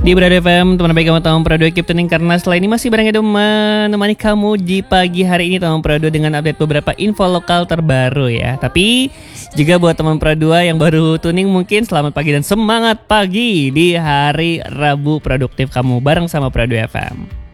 Di Brado FM, teman baik kamu Tom Prado Keep Tuning. Karena setelah ini masih bareng Edo menemani kamu di pagi hari ini Tom Prado dengan update beberapa info lokal terbaru ya. Tapi juga buat teman Prado yang baru tuning mungkin selamat pagi dan semangat pagi di hari Rabu produktif kamu bareng sama Prado FM.